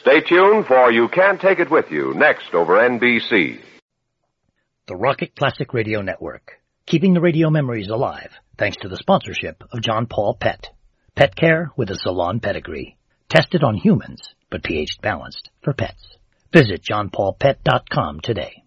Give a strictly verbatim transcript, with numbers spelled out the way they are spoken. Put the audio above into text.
Stay tuned for You Can't Take It With You, next over N B C. The Rocket Classic Radio Network, keeping the radio memories alive thanks to the sponsorship of John Paul Pet. Pet care with a salon pedigree. Tested on humans, but pH balanced for pets. Visit john paul pet dot com today.